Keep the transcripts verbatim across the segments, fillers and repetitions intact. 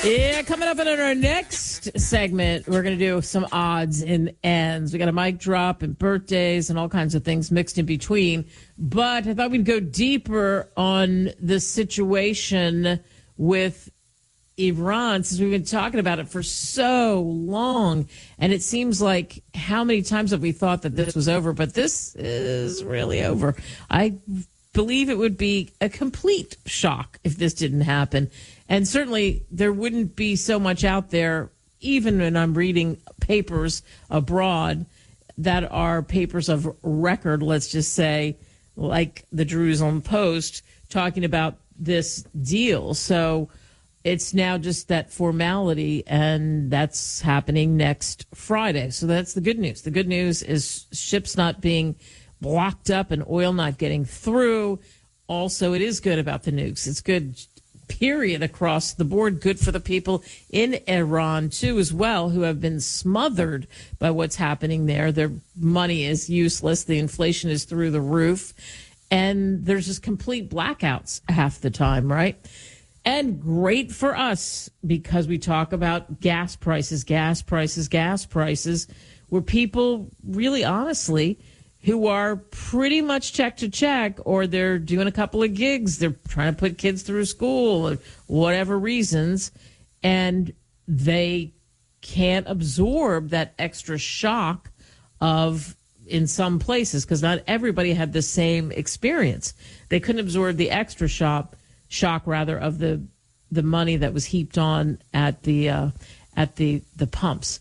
Yeah, coming up in our next segment, we're going to do some odds and ends. We got a mic drop and birthdays and all kinds of things mixed in between. But I thought we'd go deeper on the situation with Iran, since we've been talking about it for so long. And it seems like how many times have we thought that this was over? But this is really over. I believe it would be a complete shock if this didn't happen. And certainly there wouldn't be so much out there, even when I'm reading papers abroad that are papers of record, let's just say, like the Jerusalem Post, talking about this deal. So it's now just that formality, and that's happening next Friday. So that's the good news. The good news is ships not being blocked up and oil not getting through. Also, it is good about the nukes. It's good, period, across the board. Good for the people in Iran, too, as well, who have been smothered by what's happening there. Their money is useless. The inflation is through the roof. And there's just complete blackouts half the time, right? And great for us, because we talk about gas prices, gas prices, gas prices, where people really honestly who are pretty much check to check, or they're doing a couple of gigs, they're trying to put kids through school or whatever reasons, and they can't absorb that extra shock of, in some places, because not everybody had the same experience. They couldn't absorb the extra shock, shock rather, of the the money that was heaped on at the uh, at the the pumps.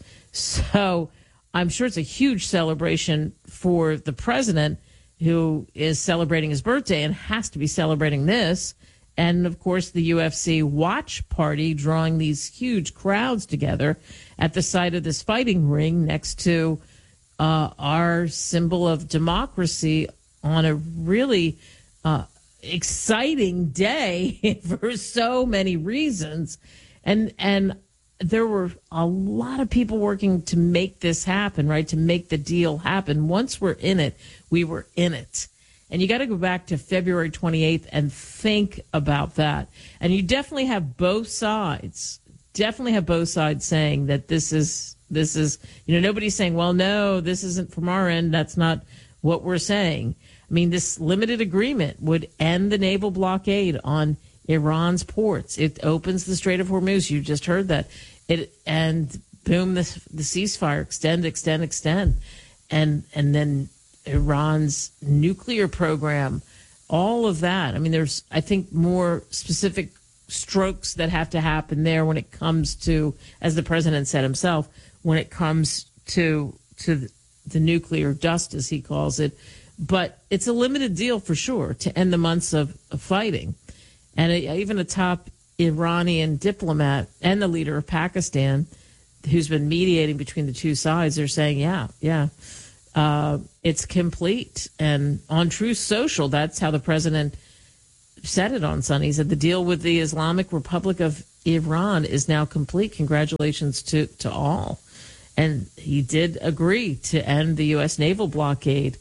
So I'm sure it's a huge celebration for the president, who is celebrating his birthday and has to be celebrating this. And, of course, the U F C watch party drawing these huge crowds together at the site of this fighting ring next to uh, our symbol of democracy on a really uh, exciting day for so many reasons. And and there were a lot of people working to make this happen, right? To make the deal happen. Once we're in it, we were in it. And you got to go back to February twenty-eighth and think about that. And you definitely have both sides, definitely have both sides saying that this is, this is, you know, nobody's saying, well, no, this isn't from our end. That's not what we're saying. I mean, this limited agreement would end the naval blockade on Iran's ports. It opens the Strait of Hormuz. You just heard that. It and boom, the the ceasefire, extend, extend, extend, and and then Iran's nuclear program, all of that. I mean, there's I think more specific strokes that have to happen there when it comes to, as the president said himself, when it comes to to the, the nuclear dust, as he calls it. But it's a limited deal for sure to end the months of, of fighting. And a, even a top Iranian diplomat and the leader of Pakistan, who's been mediating between the two sides, are saying, yeah, yeah, uh, it's complete. And on Truth Social, that's how the president said it on Sunday. He said the deal with the Islamic Republic of Iran is now complete. Congratulations to, to all. And he did agree to end the U S naval blockade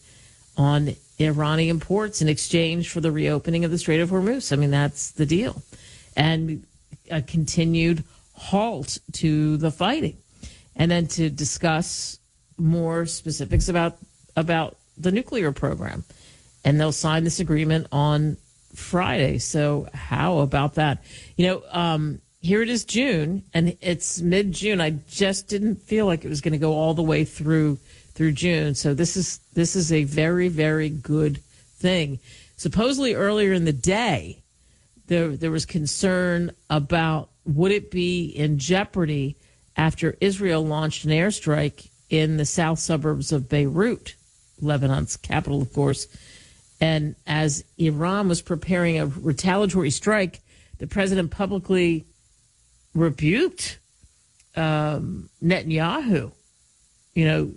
on Iranian ports in exchange for the reopening of the Strait of Hormuz. I mean, that's the deal. And a continued halt to the fighting. And then to discuss more specifics about about the nuclear program. And they'll sign this agreement on Friday. So how about that? You know, um, here it is June, and it's mid-June. I just didn't feel like it was going to go all the way through through June. So this is this is a very, very good thing. Supposedly earlier in the day, there there was concern about would it be in jeopardy after Israel launched an airstrike in the south suburbs of Beirut, Lebanon's capital, of course. And as Iran was preparing a retaliatory strike, the president publicly rebuked um, Netanyahu, you know,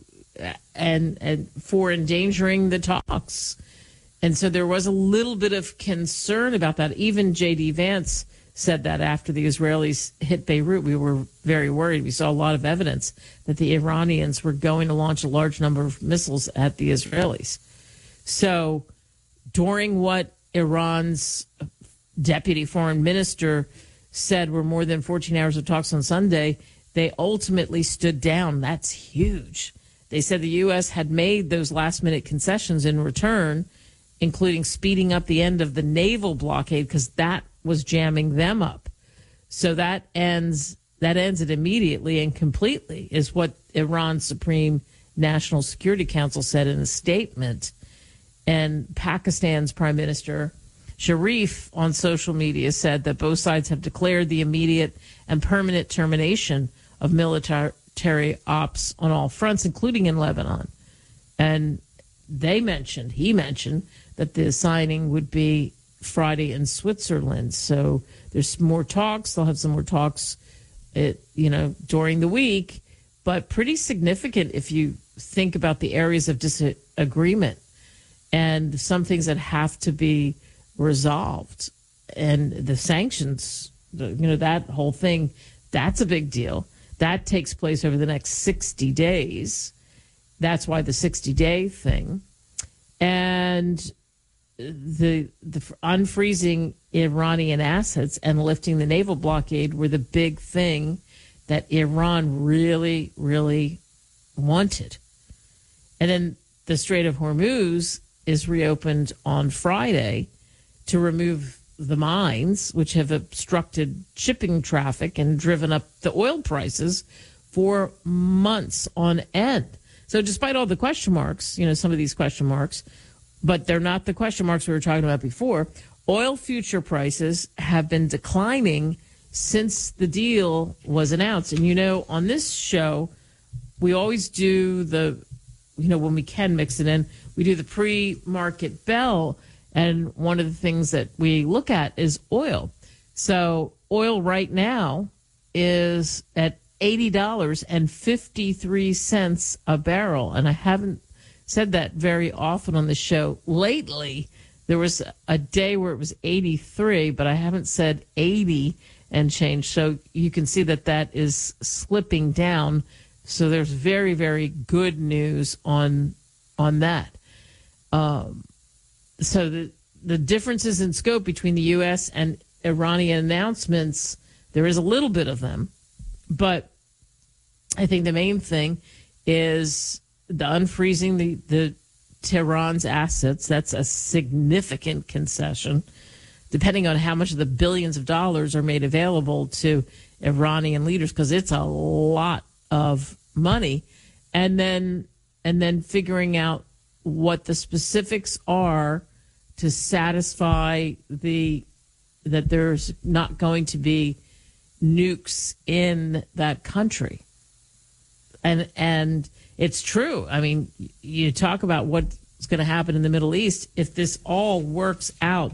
and and for endangering the talks. And so there was a little bit of concern about that. Even J D. Vance said that after the Israelis hit Beirut, we were very worried. We saw a lot of evidence that the Iranians were going to launch a large number of missiles at the Israelis. So during what Iran's deputy foreign minister said were more than fourteen hours of talks on Sunday, they ultimately stood down. That's huge. They said the U S had made those last-minute concessions in return, including speeding up the end of the naval blockade because that was jamming them up. So that ends that ends it immediately and completely, is what Iran's Supreme National Security Council said in a statement. And Pakistan's Prime Minister Sharif on social media said that both sides have declared the immediate and permanent termination of military ops on all fronts, including in Lebanon. And they mentioned, he mentioned, that the signing would be Friday in Switzerland. So there's more talks. They'll have some more talks, it, you know, during the week, but pretty significant if you think about the areas of disagreement and some things that have to be resolved. And the sanctions, you know, that whole thing, that's a big deal. That takes place over the next sixty days. That's why the sixty-day thing. And the the unfreezing Iranian assets and lifting the naval blockade were the big thing that Iran really, really wanted. And then the Strait of Hormuz is reopened on Friday to remove the mines, which have obstructed shipping traffic and driven up the oil prices for months on end. So despite all the question marks, you know, some of these question marks, but they're not the question marks we were talking about before, oil future prices have been declining since the deal was announced. And, you know, on this show, we always do the, you know, when we can mix it in, we do the pre-market bell. And one of the things that we look at is oil. So oil right now is at eighty dollars and fifty-three cents a barrel. And I haven't said that very often on the show. Lately, there was a day where it was eighty-three, but I haven't said eighty and change. So you can see that that is slipping down. So there's very, very good news on on that. Um, so the the differences in scope between the U S and Iranian announcements, there is a little bit of them. But I think the main thing is the unfreezing the, the Tehran's assets. That's a significant concession, depending on how much of the billions of dollars are made available to Iranian leaders, because it's a lot of money. And then and then figuring out what the specifics are to satisfy the that there's not going to be nukes in that country. And and it's true. I mean, you talk about what's going to happen in the Middle East. If this all works out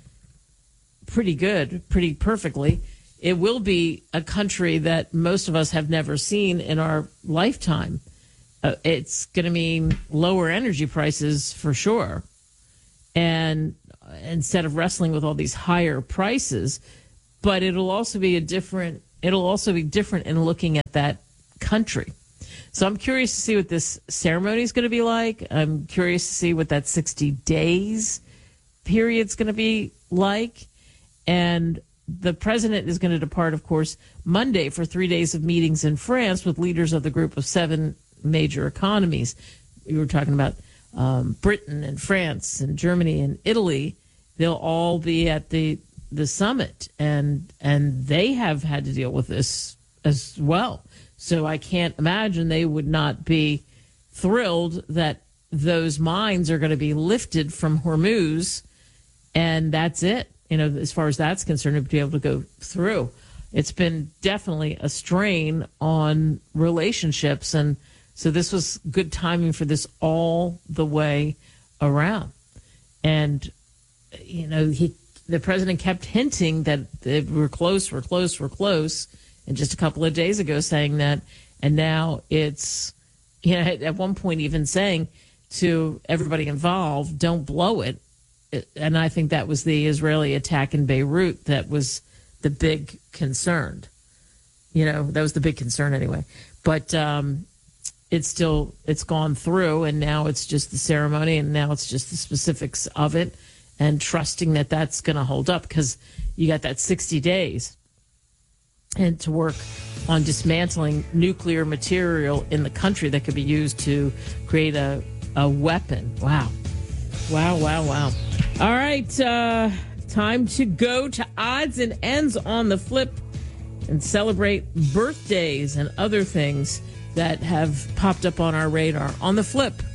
pretty good, pretty perfectly, it will be a country that most of us have never seen in our lifetime. Uh, it's going to mean lower energy prices for sure. And instead of wrestling with all these higher prices, but it'll also be a different, it'll also be different in looking at that country. So I'm curious to see what this ceremony is going to be like. I'm curious to see what that sixty days period is going to be like. And the president is going to depart, of course, Monday for three days of meetings in France with leaders of the group of seven major economies. We were talking about um, Britain and France and Germany and Italy. They'll all be at the the summit, and and they have had to deal with this as well. So I can't imagine they would not be thrilled that those mines are going to be lifted from Hormuz, and that's it. You know, as far as that's concerned, to be able to go through. It's been definitely a strain on relationships, and so this was good timing for this all the way around. And, you know, he, the president kept hinting that we're close, we're close, we're close, and just a couple of days ago saying that, and now it's, you know, at one point even saying to everybody involved, don't blow it. And I think that was the Israeli attack in Beirut that was the big concern. You know, that was the big concern anyway. But um, it's still, it's gone through, and now it's just the ceremony, and now it's just the specifics of it, and trusting that that's going to hold up, because you got that sixty days. and to work on dismantling nuclear material in the country that could be used to create a, a weapon. Wow. Wow, wow, wow. All right, uh, time to go to odds and ends on the flip and celebrate birthdays and other things that have popped up on our radar. On the flip.